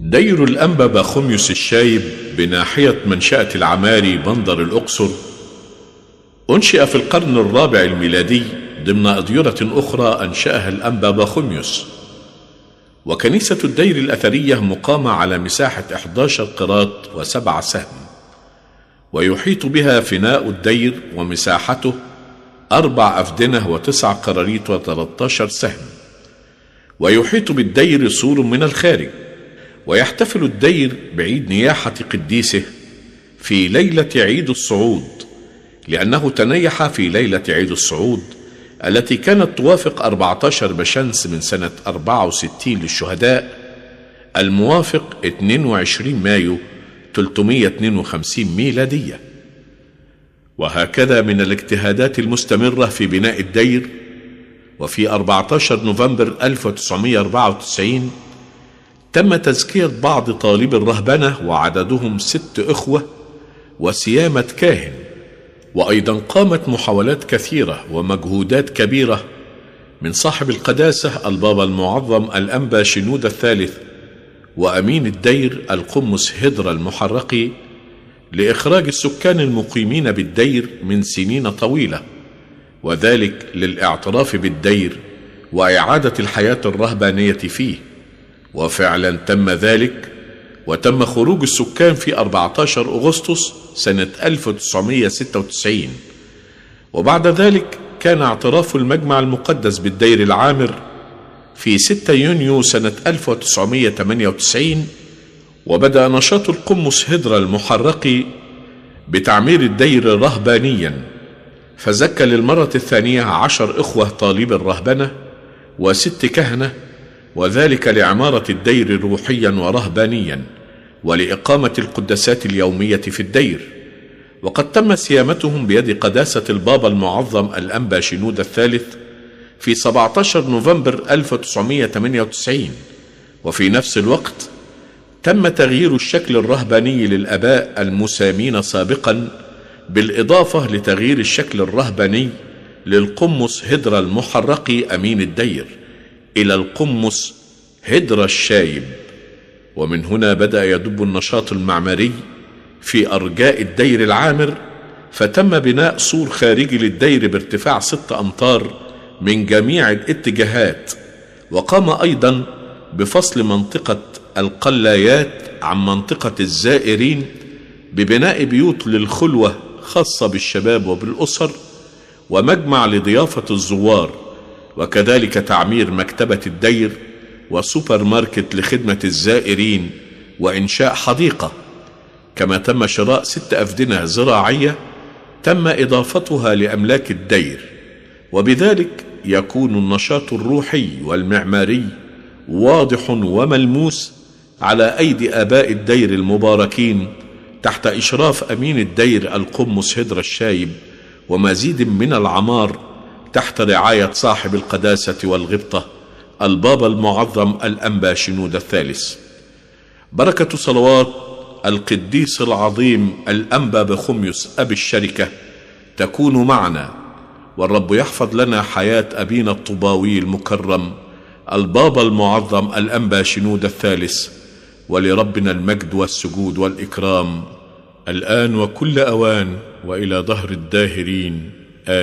دير الأنبا بخوميوس الشايب بناحية منشأة العماري بندر الأقصر أنشئ في القرن الرابع الميلادي ضمن أديرة أخرى أنشأها الأنبا بخوميوس. وكنيسة الدير الأثرية مقامة على مساحة 11 قيراط و7 سهم، ويحيط بها فناء الدير ومساحته 4 أفدنة و9 قراريط و13 سهم. ويحيط بالدير سور من الخارج. ويحتفل الدير بعيد نياحة قديسه في ليلة عيد الصعود، لأنه تنيح في ليلة عيد الصعود التي كانت توافق 14 بشمس من سنة 64 للشهداء، الموافق 22 مايو 352 ميلادية. وهكذا من الاجتهادات المستمرة في بناء الدير، وفي 14 نوفمبر 1994 تم تزكية بعض طالب الرهبنة وعددهم 6 إخوة وسيامة كاهن. وأيضا قامت محاولات كثيرة ومجهودات كبيرة من صاحب القداسة البابا المعظم الأنبا شنودة الثالث وأمين الدير القمص هدرة المحرقي لإخراج السكان المقيمين بالدير من سنين طويلة، وذلك للاعتراف بالدير وإعادة الحياة الرهبانية فيه. وفعلا تم ذلك، وتم خروج السكان في 14 أغسطس سنة 1996. وبعد ذلك كان اعتراف المجمع المقدس بالدير العامر في 6 يونيو سنة 1998. وبدأ نشاط القمص هدرة المحرقي بتعمير الدير رهبانيا، فزكى للمرة الثانية 10 إخوة طالب الرهبنة و6 كهنة، وذلك لعمارة الدير روحيا ورهبانيا ولإقامة القداسات اليومية في الدير. وقد تم سيامتهم بيد قداسة البابا المعظم الأنبا شنودة الثالث في 17 نوفمبر 1998. وفي نفس الوقت تم تغيير الشكل الرهباني للآباء المسامين سابقا، بالإضافة لتغيير الشكل الرهباني للقمص هدرة المحرقي أمين الدير إلى القمص هدرة الشايب. ومن هنا بدأ يدب النشاط المعماري في أرجاء الدير العامر، فتم بناء سور خارجي للدير بارتفاع 6 أمتار من جميع الاتجاهات. وقام أيضا بفصل منطقة القلايات عن منطقة الزائرين ببناء بيوت للخلوة خاصة بالشباب وبالأسر، ومجمع لضيافة الزوار، وكذلك تعمير مكتبة الدير وسوبر ماركت لخدمة الزائرين وإنشاء حديقة. كما تم شراء 6 أفدنة زراعية تم إضافتها لأملاك الدير. وبذلك يكون النشاط الروحي والمعماري واضح وملموس على أيدي آباء الدير المباركين تحت إشراف أمين الدير القمص هدرة الشايب، ومزيد من العمار تحت رعاية صاحب القداسة والغبطة البابا المعظم الأنبا شنودة الثالث. بركة صلوات القديس العظيم الأنبا بخوميوس أبي الشركة تكون معنا، والرب يحفظ لنا حياة أبينا الطوباوي المكرم البابا المعظم الأنبا شنودة الثالث. ولربنا المجد والسجود والإكرام الآن وكل أوان وإلى دهر الداهرين.